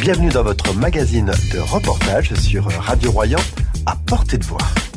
Bienvenue dans votre magazine de reportage sur Radio Royan, à portée de voix.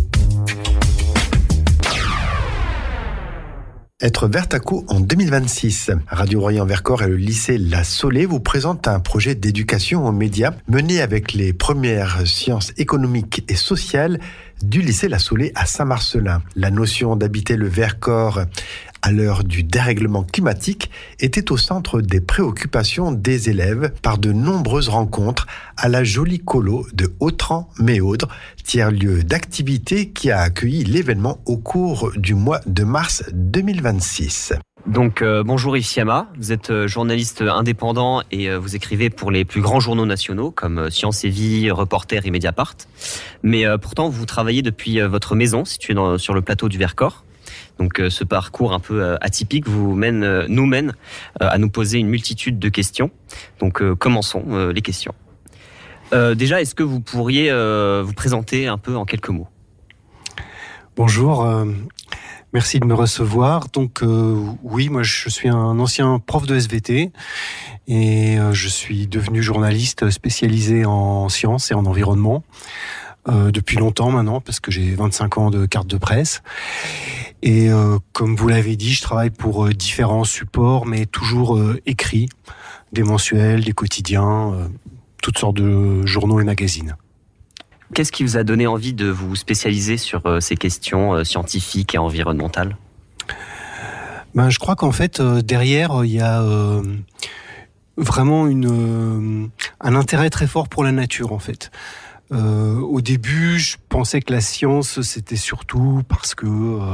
Être Vertaco en 2026. Radio Royan-Vercors et le lycée La Saulée vous présentent un projet d'éducation aux médias mené avec les premières sciences économiques et sociales du lycée La Saulée à Saint-Marcellin. La notion d'habiter le Vercors à l'heure du dérèglement climatique était au centre des préoccupations des élèves par de nombreuses rencontres à la jolie colo de Autran-Méaudre, tiers-lieu d'activité qui a accueilli l'événement au cours du mois de mars 2026. Donc bonjour Yves Siama, vous êtes journaliste indépendant et vous écrivez pour les plus grands journaux nationaux comme Science et Vie, Reporter et Mediapart. Mais pourtant vous travaillez depuis votre maison située sur le plateau du Vercors. Donc ce parcours un peu atypique nous mène à nous poser une multitude de questions. Donc commençons les questions. Déjà, est-ce que vous pourriez vous présenter un peu en quelques mots ? Bonjour, merci de me recevoir. Donc oui, moi je suis un ancien prof de SVT et je suis devenu journaliste spécialisé en sciences et en environnement depuis longtemps maintenant parce que j'ai 25 ans de carte de presse. Et comme vous l'avez dit, je travaille pour différents supports, mais toujours écrits, des mensuels, des quotidiens, toutes sortes de journaux et magazines. Qu'est-ce qui vous a donné envie de vous spécialiser sur ces questions scientifiques et environnementales ? Je crois qu'en fait, derrière, il y a vraiment un intérêt très fort pour la nature, en fait. Au début, je pensais que la science, c'était surtout parce que...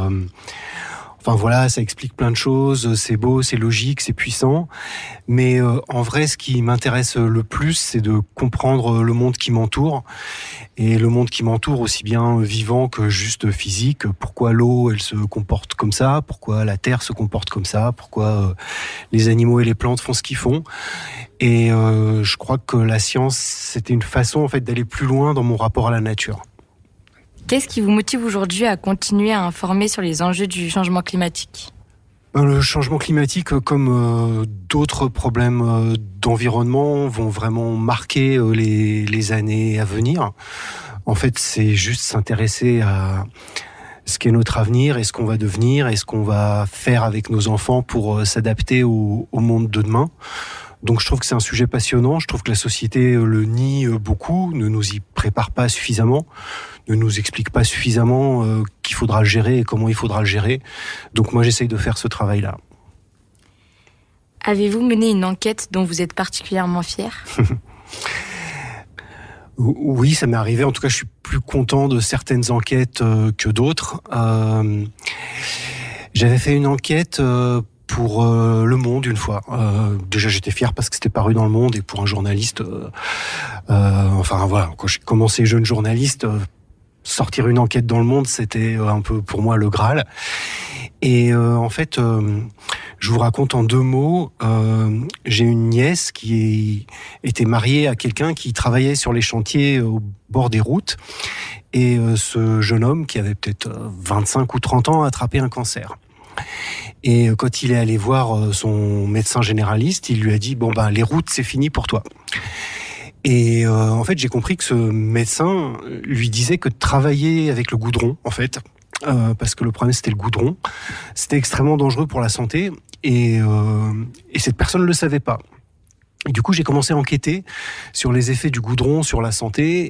ça explique plein de choses, c'est beau, c'est logique, c'est puissant. Mais en vrai, ce qui m'intéresse le plus, c'est de comprendre le monde qui m'entoure. Et le monde qui m'entoure, aussi bien vivant que juste physique. Pourquoi l'eau, elle se comporte comme ça ? Pourquoi la terre se comporte comme ça ? Pourquoi les animaux et les plantes font ce qu'ils font ? Et je crois que la science, c'était une façon en fait d'aller plus loin dans mon rapport à la nature. Qu'est-ce qui vous motive aujourd'hui à continuer à informer sur les enjeux du changement climatique ? Le changement climatique, comme d'autres problèmes d'environnement, vont vraiment marquer les années à venir. En fait, c'est juste s'intéresser à ce qu'est notre avenir et ce qu'on va devenir et ce qu'on va faire avec nos enfants pour s'adapter au monde de demain. Donc je trouve que c'est un sujet passionnant, je trouve que la société le nie beaucoup, ne nous y prépare pas suffisamment, ne nous explique pas suffisamment qu'il faudra le gérer et comment il faudra le gérer. Donc moi j'essaye de faire ce travail-là. Avez-vous mené une enquête dont vous êtes particulièrement fier ? Oui, ça m'est arrivé. En tout cas, je suis plus content de certaines enquêtes que d'autres. J'avais fait une enquête pour Le Monde une fois. Déjà, j'étais fier parce que c'était paru dans Le Monde et pour un journaliste, quand j'ai commencé jeune journaliste, sortir une enquête dans Le Monde, c'était un peu pour moi le Graal. Et en fait, je vous raconte en 2 mots, j'ai une nièce qui était mariée à quelqu'un qui travaillait sur les chantiers au bord des routes. Et ce jeune homme, qui avait peut-être 25 ou 30 ans, a attrapé un cancer. Et quand il est allé voir son médecin généraliste, il lui a dit les routes c'est fini pour toi. Et en fait j'ai compris que ce médecin lui disait que travailler avec le goudron, en fait, parce que le problème c'était le goudron, c'était extrêmement dangereux pour la santé et cette personne ne le savait pas. Et du coup, j'ai commencé à enquêter sur les effets du goudron sur la santé